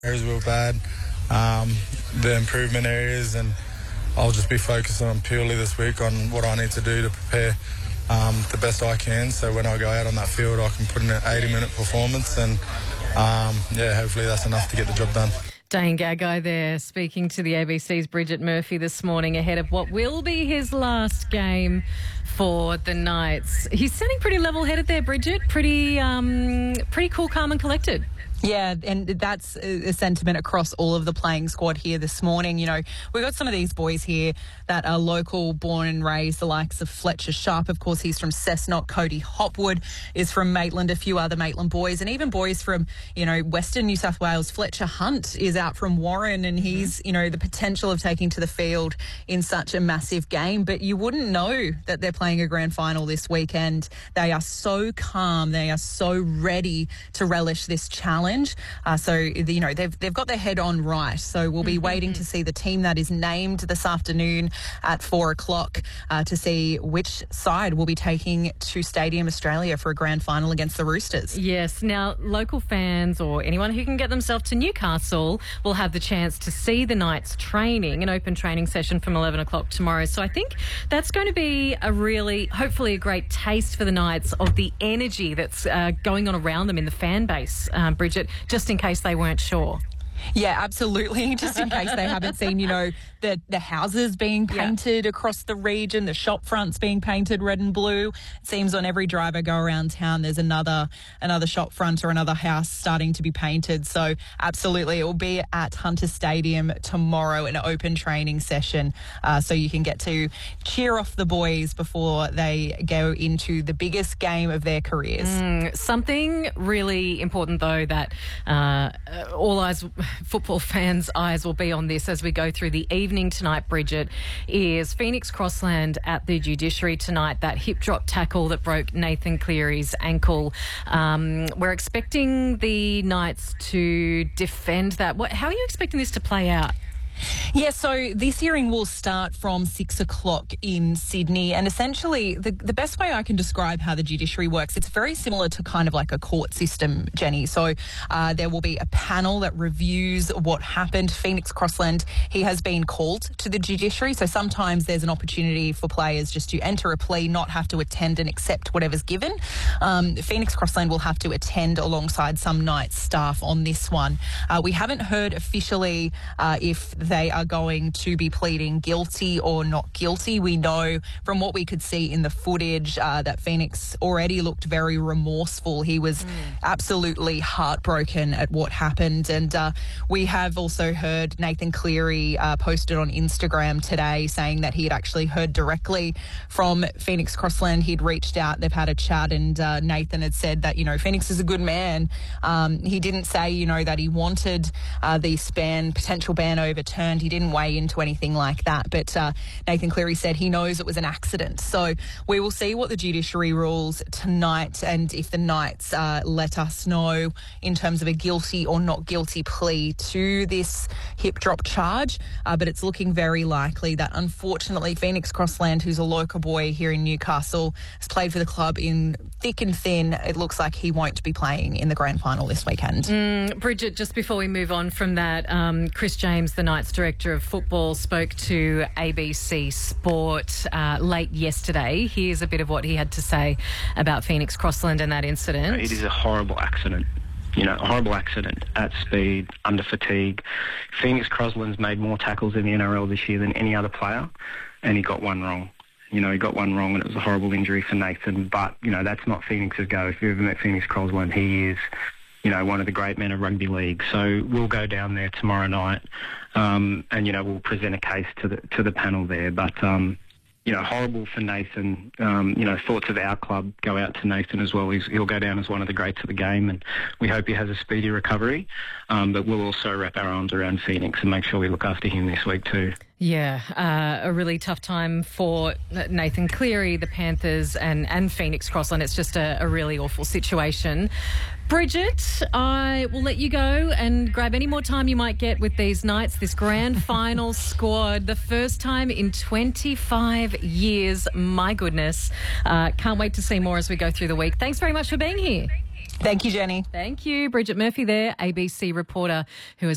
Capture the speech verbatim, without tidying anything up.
areas were bad, um, the improvement areas, and I'll just be focusing on purely this week on what I need to do to prepare um, the best I can, so when I go out on that field I can put in an eighty minute performance, and um, yeah, hopefully that's enough to get the job done. Dane Gagai there speaking to the A B C's Bridget Murphy this morning ahead of what will be his last game for the Knights. He's sounding pretty level-headed there, Bridget. Pretty, um, pretty cool, calm and collected. Yeah, and that's a sentiment across all of the playing squad here this morning. You know, we've got some of these boys here that are local, born and raised, the likes of Fletcher Sharp. Of course, he's from Cessnock. Cody Hopwood is from Maitland, a few other Maitland boys, and even boys from, you know, Western New South Wales. Fletcher Hunt is out from Warren, and he's, you know, the potential of taking to the field in such a massive game. But you wouldn't know that they're playing a grand final this weekend. They are so calm. They are so ready to relish this challenge. Uh, so, you know, they've they've got their head on right. So we'll be mm-hmm. waiting to see the team that is named this afternoon at four o'clock uh, to see which side will be taking to Stadium Australia for a grand final against the Roosters. Yes. Now, local fans or anyone who can get themselves to Newcastle will have the chance to see the Knights training, an open training session from eleven o'clock tomorrow. So I think that's going to be a really, hopefully a great taste for the Knights of the energy that's uh, going on around them in the fan base, um, Bridget, just in case they weren't sure. Yeah, absolutely. Just in case they haven't seen, you know, the, the houses being painted yeah. across the region, the shop fronts being painted red and blue. It seems on every drive I go around town, there's another another shop front or another house starting to be painted. So absolutely, it will be at Hunter Stadium tomorrow, an open training session. Uh, so you can get to cheer off the boys before they go into the biggest game of their careers. Mm, something really important, though, that uh, all eyes... football fans' eyes will be on this as we go through the evening tonight, Bridget, is Phoenix Crossland at the Judiciary tonight, that hip drop tackle that broke Nathan Cleary's ankle. Um, we're expecting the Knights to defend that. What, how are you expecting this to play out? Yeah, so this hearing will start from six o'clock in Sydney, and essentially the, the best way I can describe how the judiciary works, it's very similar to kind of like a court system, Jenny. So uh, there will be a panel that reviews what happened. Phoenix Crossland, he has been called to the judiciary, so sometimes there's an opportunity for players just to enter a plea, not have to attend and accept whatever's given. Um, Phoenix Crossland will have to attend alongside some Knights staff on this one. Uh, we haven't heard officially uh, if they are going to be pleading guilty or not guilty. We know from what we could see in the footage uh, that Phoenix already looked very remorseful. He was mm. absolutely heartbroken at what happened. And uh, we have also heard Nathan Cleary uh, posted on Instagram today saying that he had actually heard directly from Phoenix Crossland. He'd reached out, they've had a chat, and uh, Nathan had said that, you know, Phoenix is a good man. Um, he didn't say, you know, that he wanted uh, the ban, potential ban overturned. He didn't weigh into anything like that, but uh, Nathan Cleary said he knows it was an accident. So we will see what the judiciary rules tonight, and if the Knights uh, let us know in terms of a guilty or not guilty plea to this hip drop charge. Uh, but it's looking very likely that, unfortunately, Phoenix Crossland, who's a local boy here in Newcastle, has played for the club in thick and thin. It looks like he won't be playing in the grand final this weekend. Mm, Bridget, just before we move on from that, um, Chris James, the Knights Director of Football, spoke to A B C Sport uh, late yesterday. Here's a bit of what he had to say about Phoenix Crossland and that incident. It is a horrible accident. You know, a horrible accident at speed, under fatigue. Phoenix Crossland's made more tackles in the N R L this year than any other player, and he got one wrong. You know, he got one wrong, and it was a horrible injury for Nathan. But, you know, that's not Phoenix's go. If you've ever met Phoenix Crossland, he is, you know, one of the great men of rugby league. So we'll go down there tomorrow night, um, and, you know, we'll present a case to the to the panel there. But, um, you know, horrible for Nathan. Um, you know, thoughts of our club go out to Nathan as well. He's, he'll go down as one of the greats of the game, and we hope he has a speedy recovery. Um, but we'll also wrap our arms around Phoenix and make sure we look after him this week too. Yeah, uh, a really tough time for Nathan Cleary, the Panthers, and, and Phoenix Crossland. It's just a, a really awful situation. Bridget, I will let you go and grab any more time you might get with these Knights, this grand final squad, the first time in twenty-five years. My goodness. Uh, can't wait to see more as we go through the week. Thanks very much for being here. Thank you, Jenny. Thank you. Bridget Murphy there, A B C reporter who has